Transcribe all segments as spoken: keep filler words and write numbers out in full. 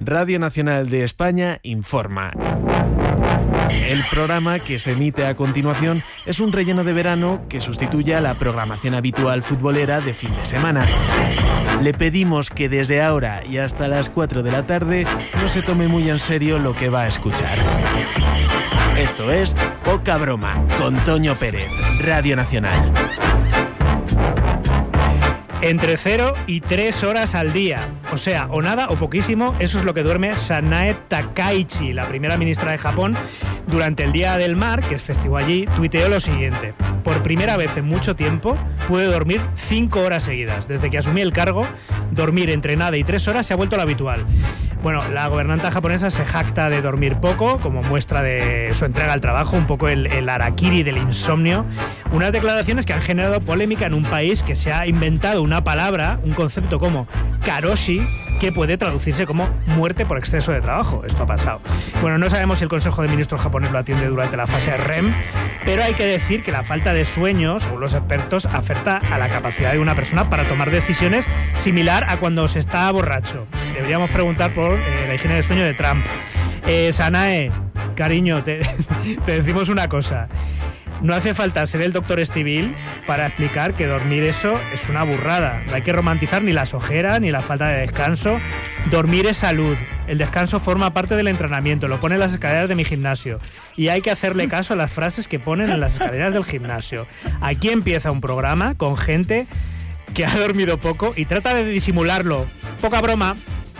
Radio Nacional de España informa. El programa que se emite a continuación es un relleno de verano que sustituye a la programación habitual futbolera de fin de semana. Le pedimos que desde ahora y hasta las cuatro de la tarde no se tome muy en serio lo que va a escuchar. Esto es Poca Broma, con Toño Pérez, Radio Nacional. Entre cero y tres horas al día. O sea, o nada o poquísimo, eso es lo que duerme Sanae Takaichi, la primera ministra de Japón. Durante el Día del Mar, que es festivo allí, tuiteó lo siguiente: por primera vez en mucho tiempo pude dormir cinco horas seguidas. Desde que asumí el cargo, dormir entre nada y tres horas se ha vuelto lo habitual. Bueno, la gobernanta japonesa se jacta de dormir poco, como muestra de su entrega al trabajo, un poco el, el harakiri del insomnio. Unas declaraciones que han generado polémica en un país que se ha inventado una palabra, un concepto como karoshi, que puede traducirse como muerte por exceso de trabajo. Esto ha pasado. Bueno, no sabemos si el Consejo de Ministros japonés lo atiende durante la fase R E M, pero hay que decir que la falta de sueño, según los expertos, afecta a la capacidad de una persona para tomar decisiones, similar a cuando se está borracho. Deberíamos preguntar por eh, la higiene del sueño de Trump. Eh, Sanae, cariño, te, te decimos una cosa. No hace falta ser el doctor Estivil para explicar que dormir eso es una burrada. No hay que romantizar ni las ojeras ni la falta de descanso. Dormir es salud. El descanso forma parte del entrenamiento. Lo pone en las escaleras de mi gimnasio. Y hay que hacerle caso a las frases que ponen en las escaleras del gimnasio. Aquí empieza un programa con gente que ha dormido poco y trata de disimularlo. Poca broma.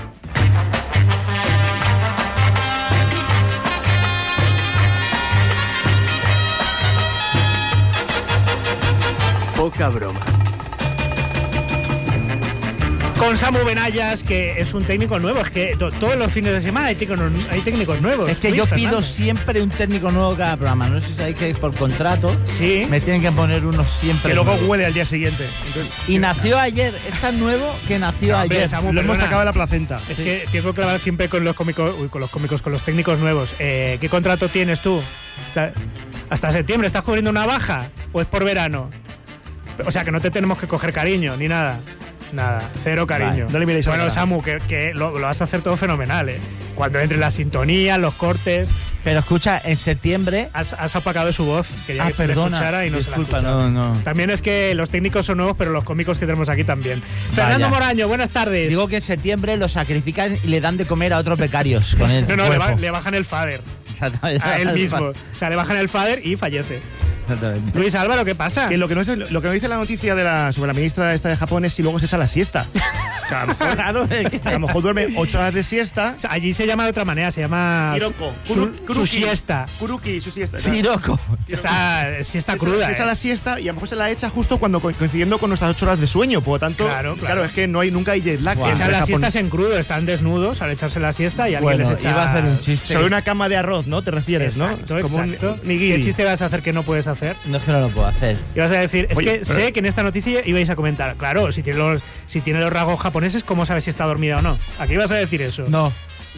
Poca broma. Con Samu Benayas, que es un técnico nuevo. Es que to- todos los fines de semana hay técnicos, hay técnicos nuevos. Es que Luis yo Fernández. pido siempre un técnico nuevo cada programa. No sé si sabéis que por contrato Sí. me tienen que poner uno siempre Que luego nuevo. huele al día siguiente. Entonces, Y nació ayer. Es tan nuevo que nació No, hombre, ayer. Samu, lo hemos perdona. sacado de la placenta. Es Sí. que tengo que hablar siempre con los cómicos, uy, con los cómicos, con los técnicos nuevos. Eh, ¿Qué contrato tienes tú? Hasta- Hasta septiembre, ¿estás cubriendo una baja? ¿O es por verano? O sea, que no te tenemos que coger cariño, ni nada. Nada, cero cariño. Vale, no le miréis a la Bueno, cara. Samu, que, que lo, lo vas a hacer todo fenomenal, ¿eh? Cuando entre la sintonía, los cortes. Pero escucha, en septiembre... Has, has apagado su voz. Quería Ah, que se le perdona. escuchara y no Disculpa, se la escuchaba. no, no. También es que los técnicos son nuevos, pero los cómicos que tenemos aquí también. Fernando Moraño, buenas tardes. Digo que en septiembre lo sacrifican y le dan de comer a otros becarios con el no, no, le, cuerpo. ba- le bajan el fader. Exactamente. A él mismo. O sea, le bajan el fader y fallece. Exactamente. Luis Álvaro, ¿qué pasa? Que lo que no, es, lo que no dice la noticia de la, sobre la ministra esta de Japón es si luego se echa la siesta. O sea, a lo mejor, Claro, es que- a lo mejor duerme ocho horas de siesta. O sea, allí se llama de otra manera, se llama Hiroko. su, Kuru- su Kuruki. siesta. Kuruki, su siesta. Siroco. Está siesta Se echa- cruda. Se echa ¿eh? la siesta y a lo mejor se la echa justo cuando co- coincidiendo con nuestras ocho horas de sueño. Por lo tanto, Claro, claro. es que no hay nunca hay jet lag. Guau. entre Echan las Japón. siestas en crudo, están desnudos al echarse la siesta y alguien Bueno, les echa. iba a hacer un chiste. Sobre una cama de arroz, ¿no? Te refieres, Exacto, ¿no? Como un- exacto. un nigiri. ¿Qué chiste vas a hacer que no puedes hacer? No es que no lo puedo hacer. Ibas a decir, es Oye, que pero- sé que en esta noticia ibais a comentar, claro, si tiene los si tiene los rasgos japoneses, ¿cómo sabes si está dormida o no? Aquí ibas a decir eso. No.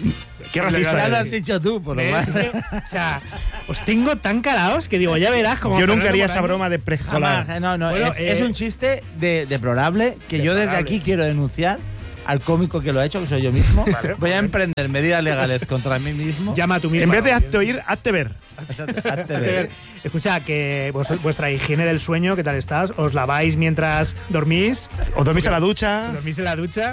Qué racista Ya lo eres. has dicho tú, por lo ¿Ves? más. O sea, os tengo tan calaos que digo, ya verás cómo. Yo nunca Fernando haría esa Moraño- broma de preescolar. Jamás, no, no, Bueno, es, eh, es un chiste de, deplorable que yo desde Deplorable. aquí quiero denunciar al cómico que lo ha hecho, que soy yo mismo. Vale, Voy a perfecto. emprender medidas legales contra mí mismo. Llama a tu mismo. En vez de hazte oír, hazte ver. Hazte ver. Escucha, que vos- vuestra higiene del sueño, ¿qué tal estás? ¿Os laváis mientras dormís? O dormís a la ducha. ¿Dormís en la ducha?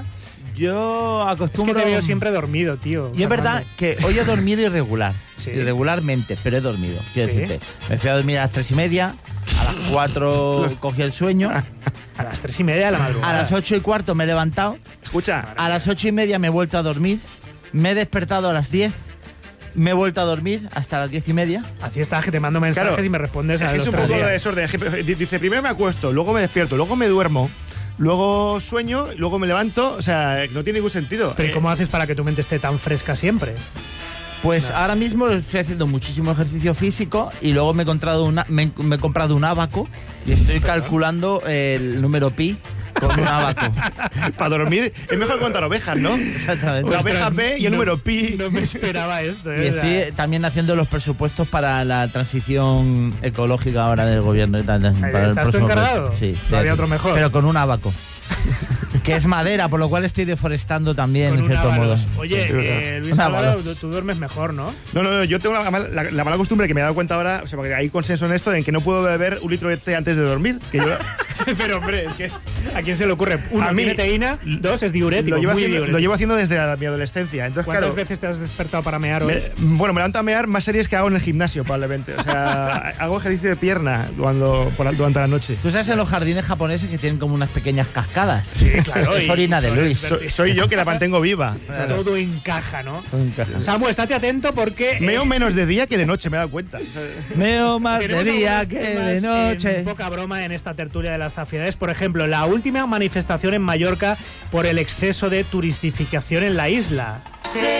Yo Es que acostumbro. te veo siempre dormido, tío. Y es verdad Fernando. que hoy he dormido irregular. Sí. Irregularmente, pero he dormido. Quiero Sí. decirte. Me fui a dormir a las tres y media. A las cuatro cogí el sueño. A las tres y media de la madrugada. A las ocho y cuarto me he levantado. Escucha, A las ocho y media me he vuelto a dormir. Me he despertado a las diez. Me he vuelto a dormir hasta las diez y media. Así estás, que te mando mensajes Claro. y me respondes es a que los es un tres poco de días. desorden. Es que dice, primero me acuesto, luego me despierto, luego me duermo, luego sueño, luego me levanto. O sea, no tiene ningún sentido. Pero ¿y Eh, cómo haces para que tu mente esté tan fresca siempre? Pues ahora mismo estoy haciendo muchísimo ejercicio físico y luego me he comprado, una, me, me he comprado un abaco y estoy calculando el número pi con un abaco. Para dormir es mejor contar ovejas, ¿no? Exactamente. La oveja P y el no- número pi. No me esperaba esto, Y ¿eh? O sea, estoy también haciendo los presupuestos para la transición ecológica ahora del gobierno y tal. Para el ¿estás tú próximo encargado? proyecto. Sí. No había sí. otro mejor. Pero con un abaco. que es madera, por lo cual estoy deforestando también, Con en un cierto modo. ábalos. Oye, eh, Luis Un Álvaro, ábalos. tú, tú duermes mejor, ¿no? No, no, no, yo tengo la, la, la mala costumbre que me he dado cuenta ahora, o sea, porque hay consenso en esto, en que no puedo beber un litro de té antes de dormir. Que yo, Pero, hombre, es que ¿a quién se le ocurre? Uno, A mí- tiene teína, dos, es diurético, lo, llevo muy haciendo, diurético. lo llevo haciendo desde la- mi adolescencia. Entonces, ¿Cuántas claro, veces te has despertado para mear hoy? me- bueno, me levanto a mear más series que hago en el gimnasio, probablemente. O sea, hago ejercicio de pierna cuando, por la- durante la noche. Tú sabes en los jardines japoneses que tienen como unas pequeñas cascadas. Sí, claro. Es y orina de flores Luis. So- verdes. soy yo que la mantengo viva. O sea, todo encaja, ¿no? Encaja. Samu, estate atento porque... Meo eh, menos de día que de noche, me he dado cuenta. O sea, Meo más de tenemos día algunos que de temas noche. en poca broma en esta tertulia de las zafiedades. Por ejemplo, la última manifestación en Mallorca por el exceso de turistificación en la isla.